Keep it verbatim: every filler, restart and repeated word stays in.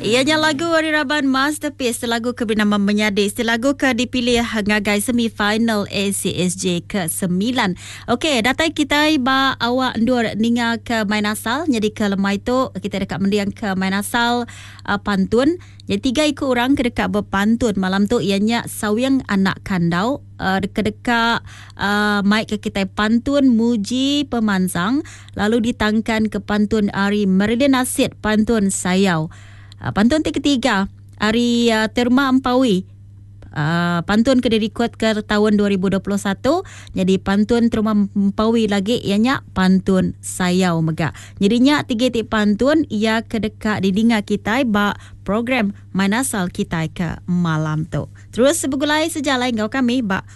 Ianya lagu Wariraban Masterpiece, lagu kebinaman menyadik, lagu ke dipilih ngagai semifinal A C S J ke sembilan. Okey, datai kita ba awak ndur ninga ke main asal, jadi ke lemai tu kita dekat mendiang ke main asal uh, pantun. Jadi tiga ikut orang ke dekat berpantun malam tu ianya sawiang anak kandau. Uh, dekat-dekat uh, mic ke kita pantun muji pemansang, lalu ditangkan ke pantun Ari Meridian Asid pantun sayau. Uh, pantun ketiga Ari uh, Terma Ampawi, uh, pantun ke direkod ke tahun dua ribu dua puluh satu. Jadi pantun Terma Ampawi lagi ianya pantun sayau mega. Jadinya tiga tik pantun ia ke dekat didinga kita ba program main asal kita ke malam tu. Terus sebegulai sejalan kau kami ba